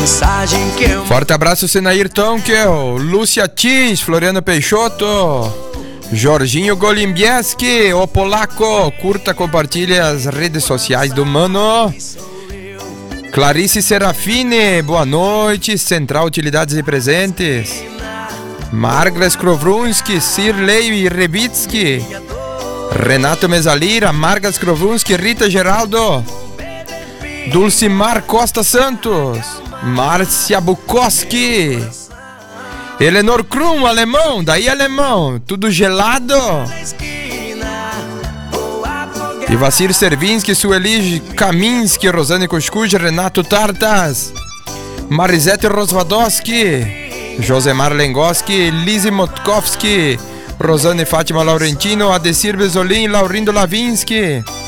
Forte abraço, Senair Tonkel, Lúcia Tis, Floriano Peixoto, Jorginho Golimbieski, o polaco. Curta, compartilhe as redes sociais do mano. Clarice Serafine, boa noite. Central Utilidades e Presentes. Margles Skrovrunski, Sirley Rebitsky, Renato Mesalira, Marga Skrovrunski, Rita Geraldo, Dulcimar Costa Santos, Márcia Bukowski, Eleanor Krum, alemão, daí alemão, tudo gelado. Ivacir Servinski, Sueli Kaminski, Rosane Kushkuj, Renato Tartas, Marisete Rosvadowski, Josemar Lengoski, Lizzie Motkowski, Rosane Fátima Laurentino, Adesir Bezolin, Laurindo Lavinsky,